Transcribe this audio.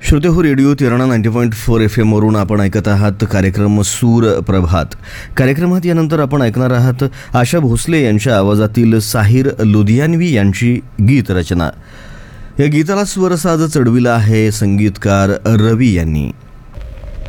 श्रोतेहो, radio तिरणा 90.4 FM वरून आपण ऐकत आहात कार्यक्रम सूर प्रभात. कार्यक्रमात यानंतर आपण ऐकणार आहात आशा भोसले यांच्या आवाजातील साहिर लुधियानवी यांची गीतरचना. या गीताला स्वरसाज चढविला आहे संगीतकार रवी यांनी.